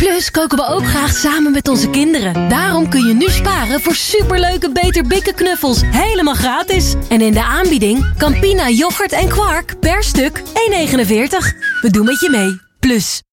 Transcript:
Plus koken we ook graag samen met onze kinderen. Daarom kun je nu sparen voor superleuke Beter Bikken knuffels. Helemaal gratis. En in de aanbieding Campina yoghurt en kwark per stuk 1,49. We doen met je mee. Plus.